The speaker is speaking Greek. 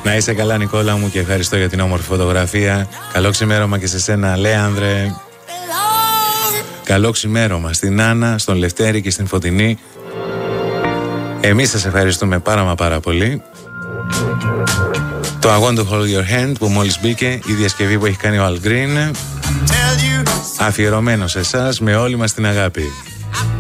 Να είσαι καλά, Νικόλα μου, και ευχαριστώ για την όμορφη φωτογραφία. Καλό ξημέρωμα και σε σένα, Λέανδρε. Καλό ξημέρωμα στην Άννα, στον Λευτέρη και στην Φωτεινή. Εμείς σας ευχαριστούμε πάρα πολύ. Το I Want to Hold Your Hand που μόλις μπήκε, η διασκευή που έχει κάνει ο Al Green, αφιερωμένο σε εσάς με όλη μας την αγάπη.